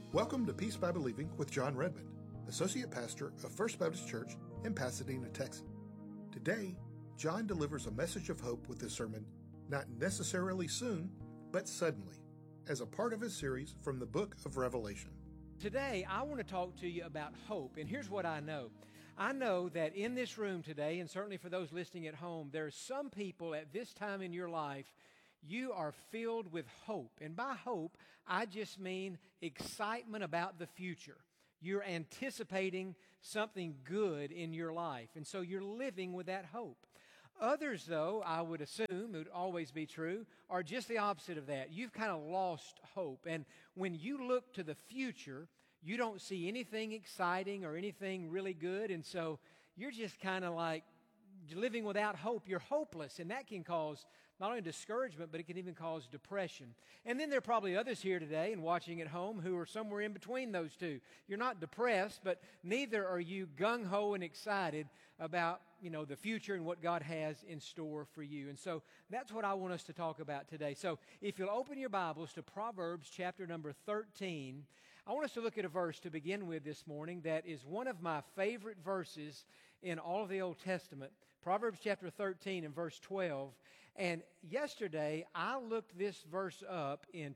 Welcome to Peace by Believing with John Redmond, Associate Pastor of First Baptist Church in Pasadena, Texas. Today, John delivers a message of hope with this sermon, not necessarily soon, but suddenly, as a part of his series from the book of Revelation. Today, I want to talk to you about hope, and here's what I know. I know that in this room today, and certainly for those listening at home, there are some people at this time in your life, you are filled with hope. And by hope, I just mean excitement about the future. You're anticipating something good in your life, and so you're living with that hope. Others, though, I would assume, it would always be true, are just the opposite of that. You've kind of lost hope, and when you look to the future, you don't see anything exciting or anything really good, and so you're just kind of like living without hope. You're hopeless, and that can cause not only discouragement, but it can even cause depression. And then there are probably others here today and watching at home who are somewhere in between those two. You're not depressed, but neither are you gung-ho and excited about, the future and what God has in store for you. And so that's what I want us to talk about today. So if you'll open your Bibles to Proverbs chapter number 13, I want us to look at a verse to begin with this morning that is one of my favorite verses in all of the Old Testament. Proverbs chapter 13 and verse 12. And yesterday, I looked this verse up in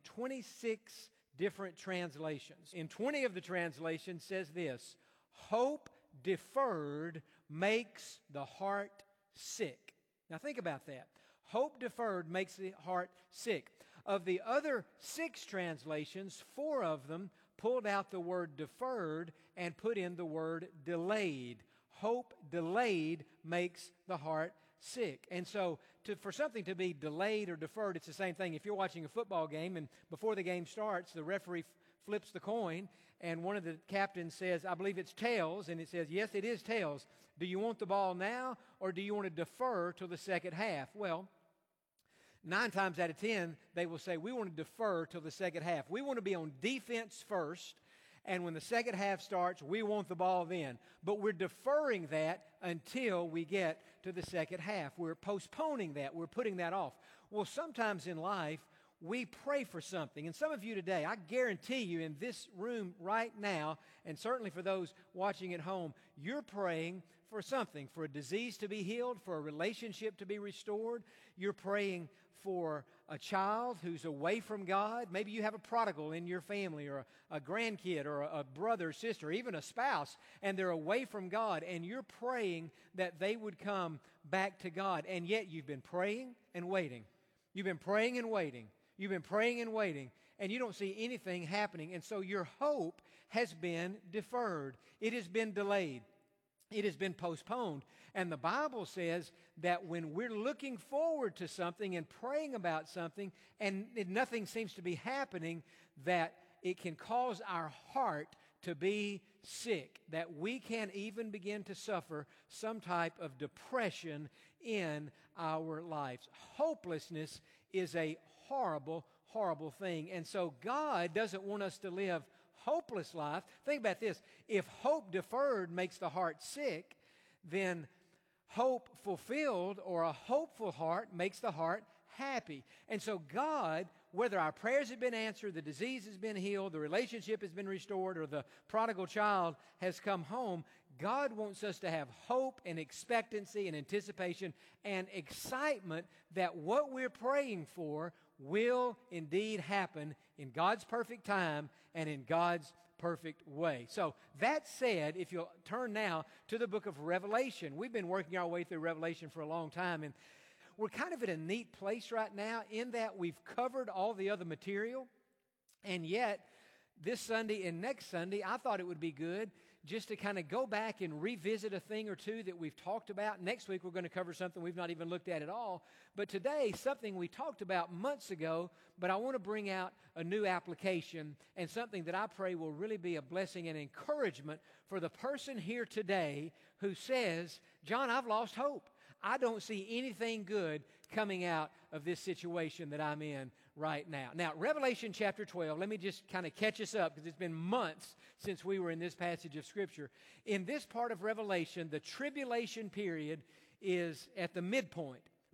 26 different translations. In 20 of the translations says this: hope deferred makes the heart sick. Now think about that. Hope deferred makes the heart sick. Of the other 6 translations, 4 of them pulled out the word deferred and put in the word delayed. Hope delayed makes the heart sick. And so for something to be delayed or deferred, it's the same thing. If you're watching a football game and before the game starts, the referee flips the coin and one of the captains says, I believe it's tails, and it says, yes, it is tails. Do you want the ball now or do you want to defer till the second half? Well, 9 times out of 10, they will say, we want to defer till the second half. We want to be on defense first, and when the second half starts, we want the ball then. But we're deferring that until we get to the second half. We're postponing that. We're putting that off. Well, sometimes in life, we pray for something. And some of you today, I guarantee you in this room right now, and certainly for those watching at home, you're praying for something, for a disease to be healed, for a relationship to be restored. You're praying for a child who's away from God. Maybe you have a prodigal in your family, or a grandkid, or a brother, sister, or even a spouse, and they're away from God, and you're praying that they would come back to God. And yet you've been praying and waiting. You've been praying and waiting. You've been praying and waiting, and you don't see anything happening. And so your hope has been deferred. It has been delayed. It has been postponed. And the Bible says that when we're looking forward to something and praying about something and nothing seems to be happening, that it can cause our heart to be sick, that we can even begin to suffer some type of depression in our lives. Hopelessness is a horrible, horrible thing. And so God doesn't want us to live hopeless life. Think about this. If hope deferred makes the heart sick, then hope fulfilled or a hopeful heart makes the heart happy. And so God, whether our prayers have been answered, the disease has been healed, the relationship has been restored, or the prodigal child has come home, God wants us to have hope and expectancy and anticipation and excitement that what we're praying for will indeed happen in God's perfect time and in God's perfect way. So that said, if you'll turn now to the book of Revelation, we've been working our way through Revelation for a long time, and we're kind of at a neat place right now in that we've covered all the other material, and yet this Sunday and next Sunday, I thought it would be good just to kind of go back and revisit a thing or two that we've talked about. Next week, we're going to cover something we've not even looked at all. But today, something we talked about months ago, but I want to bring out a new application and something that I pray will really be a blessing and encouragement for the person here today who says, John, I've lost hope. I don't see anything good coming out of this situation that I'm in right now. Now, Revelation chapter 12, let me just kind of catch us up because it's been months since we were in this passage of Scripture. In this part of Revelation, the tribulation period is at the midpoint.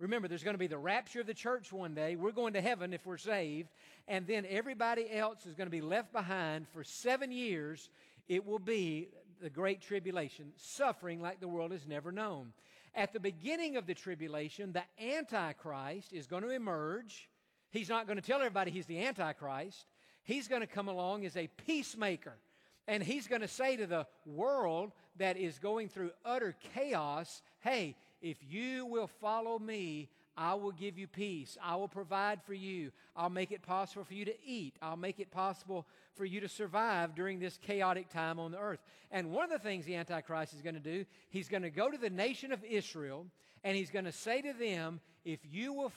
Remember, there's going to be the rapture of the church one day. We're going to heaven if we're saved. And then everybody else is going to be left behind for 7 years. It will be the Great Tribulation, suffering like the world has never known. At the beginning of the tribulation, the Antichrist is going to emerge. He's not going to tell everybody he's the Antichrist. He's going to come along as a peacemaker. And he's going to say to the world that is going through utter chaos, hey, if you will follow me, I will give you peace. I will provide for you. I'll make it possible for you to eat. I'll make it possible for you to survive during this chaotic time on the earth. And one of the things the Antichrist is going to do, he's going to go to the nation of Israel, and he's going to say to them, if you will